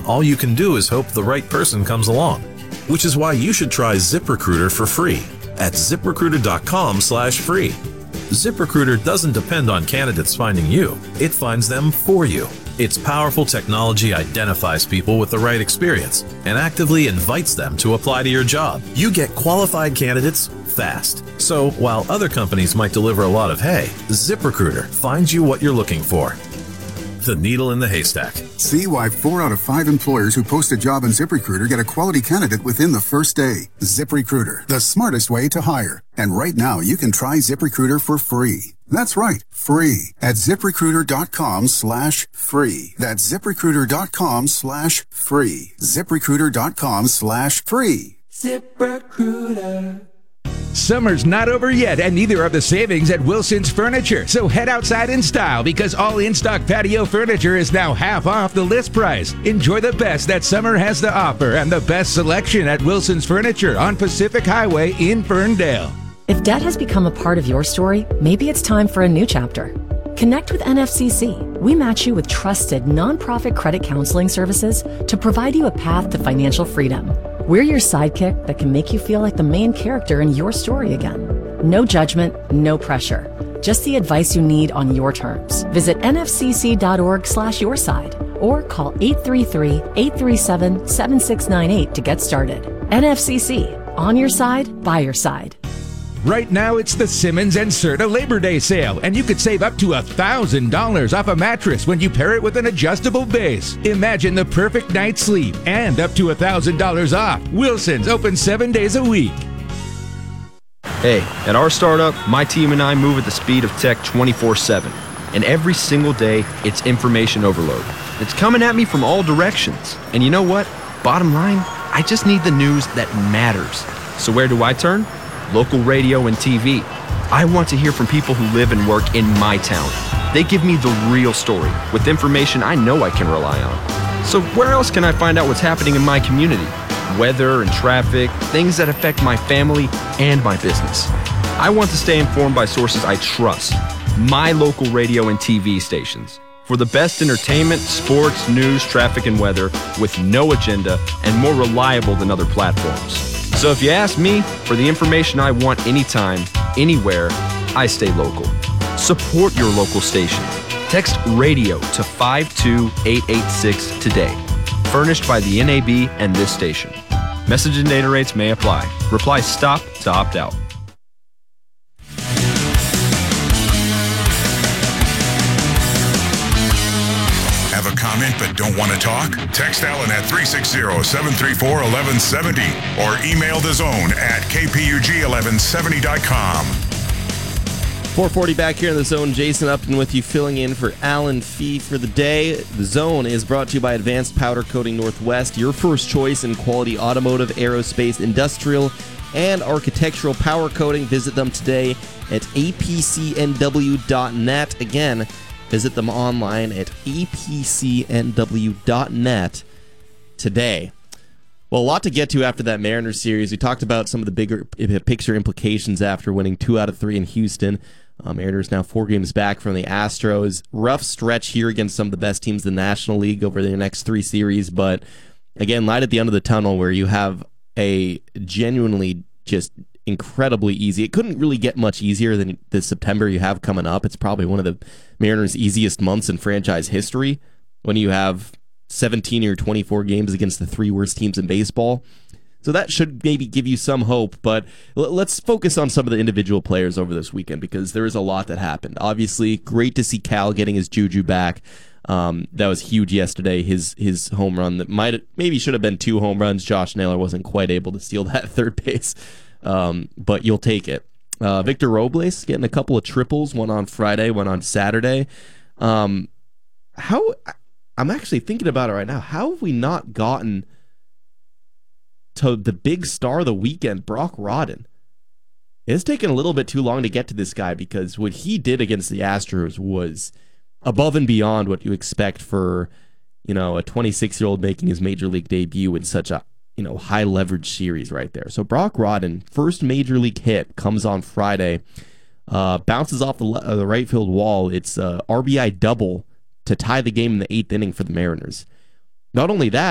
all you can do is hope the right person comes along. Which is why you should try ZipRecruiter for free at ZipRecruiter.com/free. ZipRecruiter doesn't depend on candidates finding you. It finds them for you. Its powerful technology identifies people with the right experience and actively invites them to apply to your job. You get qualified candidates fast. So while other companies might deliver a lot of hay, ZipRecruiter finds you what you're looking for. The needle in the haystack. See why 4 out of 5 employers who post a job on ZipRecruiter get a quality candidate within the first day. ZipRecruiter, the smartest way to hire. And right now, you can try ZipRecruiter for free. That's right, free at ZipRecruiter.com/free. That's ZipRecruiter.com/free. ZipRecruiter.com/free. ZipRecruiter. Summer's not over yet, and neither are the savings at Wilson's Furniture. So head outside in style, because all in-stock patio furniture is now half off the list price. Enjoy the best that summer has to offer and the best selection at Wilson's Furniture on Pacific Highway in Ferndale. If debt has become a part of your story, maybe it's time for a new chapter. Connect with NFCC. We match you with trusted nonprofit credit counseling services to provide you a path to financial freedom. We're your sidekick that can make you feel like the main character in your story again. No judgment, no pressure. Just the advice you need on your terms. Visit nfcc.org/yourside or call 833-837-7698 to get started. NFCC, on your side, by your side. Right now, it's the Simmons and Serta Labor Day sale, and you could save up to $1,000 off a mattress when you pair it with an adjustable base. Imagine the perfect night's sleep and up to $1,000 off. Wilson's open 7 days a week. Hey, at our startup, my team and I move at the speed of tech 24/7. And every single day, it's information overload. It's coming at me from all directions. And you know what? Bottom line, I just need the news that matters. So where do I turn? Local radio and TV. I want to hear from people who live and work in my town. They give me the real story with information I know I can rely on. So where else can I find out what's happening in my community? Weather and traffic, things that affect my family and my business. I want to stay informed by sources I trust. My local radio and TV stations. For the best entertainment, sports, news, traffic, and weather with no agenda and more reliable than other platforms. So if you ask me for the information I want anytime, anywhere, I stay local. Support your local station. Text RADIO to 52886 today. Furnished by the NAB and this station. Message and data rates may apply. Reply STOP to opt out. Have a comment but don't want to talk? Text Alan at 360-734-1170 or email the zone at kpug1170.com. 4:40 back here in the Zone. Jason Upton with you, filling in for Alan Fee for the day. The Zone is brought to you by Advanced Powder Coating Northwest, your first choice in quality automotive, aerospace, industrial, and architectural powder coating. Visit them today at apcnw.net. Again, visit them online at apcnw.net today. Well, a lot to get to after that Mariners series. We talked about some of the bigger picture implications after winning 2 out of 3 in Houston. Mariners now 4 games back from the Astros. Rough stretch here against some of the best teams in the National League over the next 3 series. But again, light at the end of the tunnel where you have a genuinely just incredibly easy. It couldn't really get much easier than the September you have coming up. It's probably one of the Mariners' easiest months in franchise history when you have 17 or 24 games against the 3 worst teams in baseball. So that should maybe give you some hope, but let's focus on some of the individual players over this weekend because there is a lot that happened. Obviously, great to see Cal getting his juju back. That was huge yesterday, his home run that maybe should have been 2 home runs. Josh Naylor wasn't quite able to steal that third base, but you'll take it. Victor Robles getting a couple of triples, one on Friday, one on Saturday. I'm actually thinking about it right now. How have we not gotten to the big star of the weekend, Brock Rodden? It's taken a little bit too long to get to this guy because what he did against the Astros was above and beyond what you expect for, a 26-year-old making his major league debut in such a, high leverage series right there. So Brock Rodden, first major league hit, comes on Friday, bounces off the right field wall. It's a RBI double to tie the game in the 8th inning for the Mariners. Not only that,